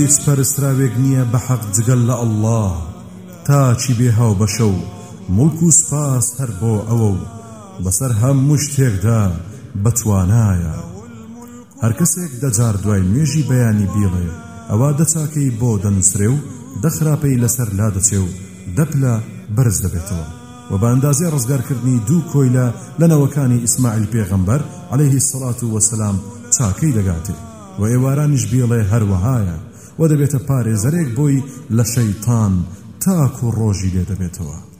هیچ پەرستراوێک نییە بە حەق جگەل لە ئەڵڵاه تاچی بێ هاو بەشە و مڵک و سپاس هەر بۆ ئەوە و بەسەر هەموو شتێکدا بەتوانایە. هەر کەسێک دەجار دوای نوێژی بەیانی بیڵێ ئەوا دەچاکەی بۆ دەنووسرێ و دەخراپەی لەسەر لا دەچێ و دەپلە بەرز دەبێتەوە و بە ئەندازێ ڕزگارکردنی دوو کۆیلە لە نەوەکانی ئیسماعیل پێغەمبەر عەلەیهی السەڵات وەسەلام چاکەی دەگاتێ و ئێوارانیش بیڵێ هەروەهایە و دەبێتە پارێزەرێک بۆی لە شەیتان تاکو ڕۆژی لێ دەبێتەوە.